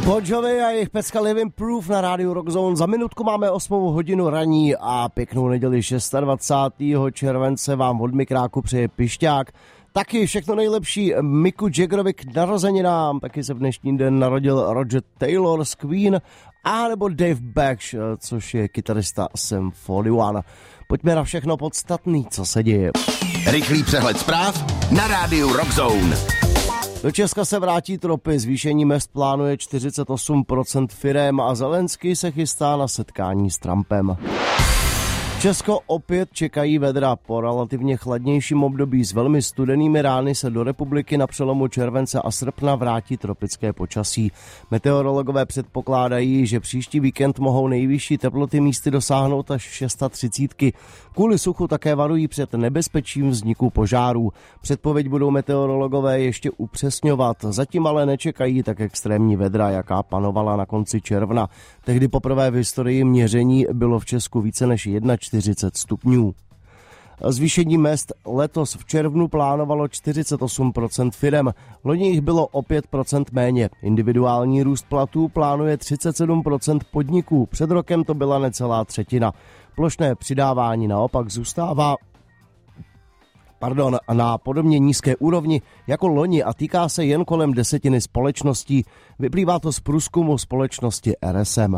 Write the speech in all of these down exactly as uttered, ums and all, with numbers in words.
Bon Jovi a jejich pecka Living Proof na rádiu Rock Zone. Za minutku máme osmou hodinu raní a pěknou neděli dvacátého šestého července vám od mikráku přeje Pišťák. Taky všechno nejlepší Micku Jaggerovi k narozeninám. Taky se v dnešní den narodil Roger Taylor z Queen a nebo Dave Bagsh, což je kytarista Sum čtyřicet jedna. Pojďme na všechno podstatný, co se děje. Rychlý přehled zpráv na rádiu Rock Zone. Do Česka se vrátí tropy, zvýšení mezd plánuje čtyřicet osm procent firem a Zelenský se chystá na setkání s Trumpem. Česko opět čekají vedra. Po relativně chladnějším období s velmi studenými rány se do republiky na přelomu července a srpna vrátí tropické počasí. Meteorologové předpokládají, že příští víkend mohou nejvyšší teploty místy dosáhnout až třicet šest. Kvůli suchu také varují před nebezpečím vzniku požárů. Předpověď budou meteorologové ještě upřesňovat. Zatím ale nečekají tak extrémní vedra, jaká panovala na konci června. Tehdy poprvé v historii měření bylo v Česku více než čtyřicet jedna stupňů. Zvýšení mezd letos v červnu plánovalo čtyřicet osm procent firem, loni jich bylo o pět procent méně. Individuální růst platů plánuje třicet sedm procent podniků, před rokem to byla necelá třetina. Plošné přidávání naopak zůstává pardon, na podobně nízké úrovni jako loni a týká se jen kolem desetiny společností. Vyplývá to z průzkumu společnosti R S M.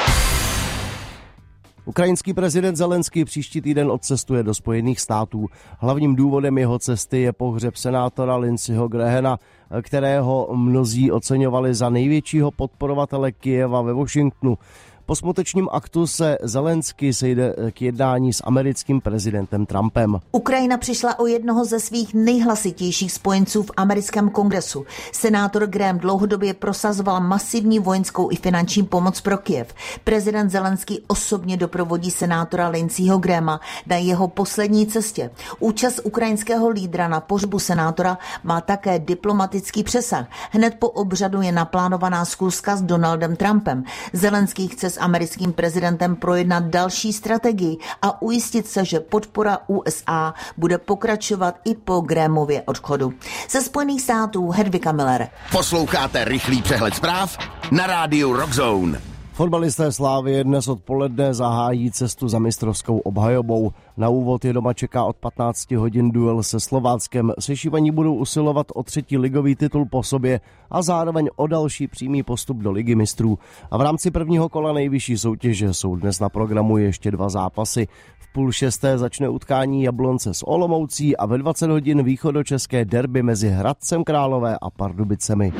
Ukrajinský prezident Zelenský příští týden odcestuje do Spojených států. Hlavním důvodem jeho cesty je pohřeb senátora Lindseyho Grahama, kterého mnozí oceňovali za největšího podporovatele Kyjeva ve Washingtonu. Po smutečním aktu se Zelenský sejde k jednání s americkým prezidentem Trumpem. Ukrajina přišla o jednoho ze svých nejhlasitějších spojenců v americkém kongresu. Senátor Graham dlouhodobě prosazoval masivní vojenskou i finanční pomoc pro Kyjev. Prezident Zelenský osobně doprovodí senátora Lindseyho Grahama na jeho poslední cestě. Účast ukrajinského lídra na pohřbu senátora má také diplomatický přesah. Hned po obřadu je naplánovaná schůzka s Donaldem Trumpem. Zelenský chce s americkým prezidentem projednat další strategii a ujistit se, že podpora U S A bude pokračovat i po Grahamově odchodu. Ze Spojených států Hedvika Miller. Posloucháte rychlý přehled zpráv na rádiu Rock Zone. Fotbalisté Slávie dnes odpoledne zahájí cestu za mistrovskou obhajobou. Na úvod je doma čeká od patnácti hodin duel se Slováckem. Sešívaní budou usilovat o třetí ligový titul po sobě a zároveň o další přímý postup do Ligy mistrů. A v rámci prvního kola nejvyšší soutěže jsou dnes na programu ještě dva zápasy. V půl šesté začne utkání Jablonce s Olomoucí a ve dvacet hodin východočeské derby mezi Hradcem Králové a Pardubicemi.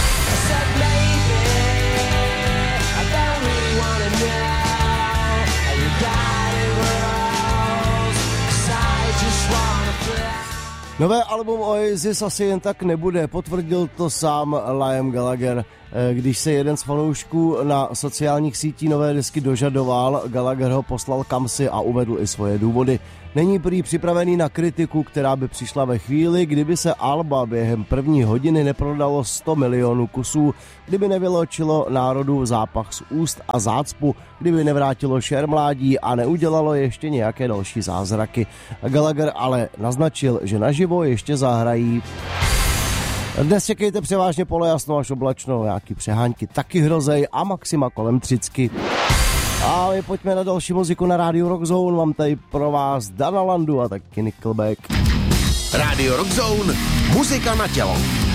Nové album Oasis asi jen tak nebude, potvrdil to sám Liam Gallagher. Když se jeden z fanoušků na sociálních sítích nové desky dožadoval, Gallagher ho poslal kamsi a uvedl i svoje důvody. Není prý připravený na kritiku, která by přišla ve chvíli, kdyby se alba během první hodiny neprodalo sto milionů kusů, kdyby nevyločilo národu zápach z úst a zácpu, kdyby nevrátilo šér mládí a neudělalo ještě nějaké další zázraky. Gallagher ale naznačil, že naživo ještě zahrají. Dnes čekejte převážně polojasno až oblačno, nějaký přehánky taky hrozej a maxima kolem třicky. A my pojďme na další muziku na rádiu Rock Zone. Mám tady pro vás Dana Landu a taky Nickelback. Rádio Rock Zone, muzika na tělo.